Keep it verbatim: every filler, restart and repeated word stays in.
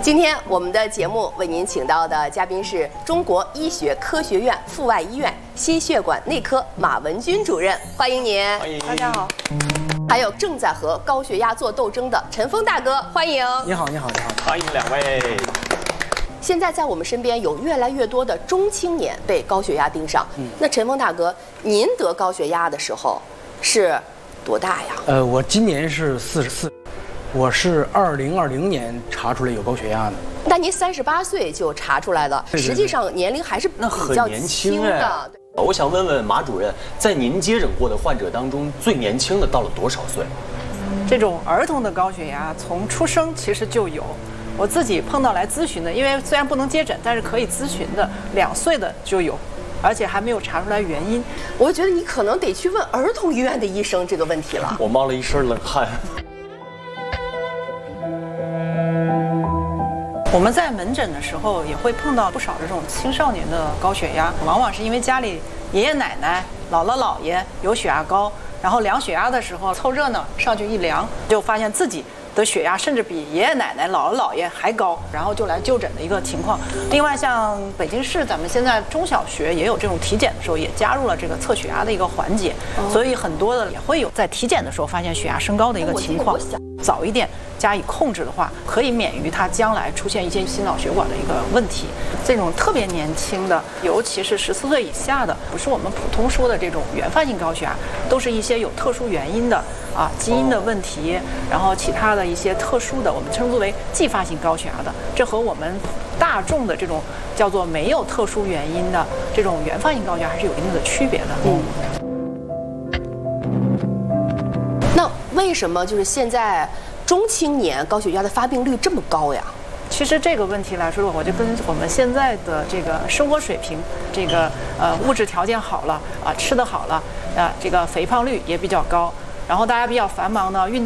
今天我们的节目为您请到的嘉宾是中国医学科学院阜外医院心血管内科马文君主任，欢迎您。 欢迎， 大家好。 还有正在和高血压做斗争的陈峰大哥，欢迎。 你好，你好，你好， 欢迎两位。 现在在我们身边有越来越多的中青年被高血压盯上。嗯，那陈峰大哥，您得高血压的时候是多大呀？ 呃，我今年是四十四，我是二零二零年查出来有高血压的。 那您三十八岁就查出来了， 对对对， 实际上年龄还是比较轻的。 我想问问马主任，在您接诊过的患者当中，最年轻的到了多少岁？ 这种儿童的高血压从出生其实就有。我自己碰到来咨询的，因为虽然不能接诊，但是可以咨询的，两岁的就有，而且还没有查出来原因。 我觉得你可能得去问儿童医院的医生这个问题了。 我冒了一身冷汗。 我们在门诊的时候也会碰到不少这种青少年的高血压，往往是因为家里爷爷奶奶、姥姥姥爷有血压高，然后量血压的时候凑热闹上去一量，就发现自己的血压甚至比爷爷奶奶、姥姥姥爷还高，然后就来就诊的一个情况。另外，像北京市，咱们现在中小学也有这种体检的时候，也加入了这个测血压的一个环节，所以很多的也会有在体检的时候发现血压升高的一个情况。早一点加以控制的话，可以免于它将来出现一些心脑血管的一个问题。这种特别年轻的，尤其是十四岁以下的，不是我们普通说的这种原发性高血压，都是一些有特殊原因的啊，基因的问题，然后其他的一些特殊的，我们称之为继发性高血压的，这和我们大众的这种叫做没有特殊原因的这种原发性高血压还是有一定的区别的。嗯。 那为什么就是现在中青年高血压的发病率这么高呀？ 其实这个问题来说，我就跟我们现在的这个生活水平，这个呃物质条件好了啊，吃得好了啊，这个肥胖率也比较高，然后大家比较繁忙呢，运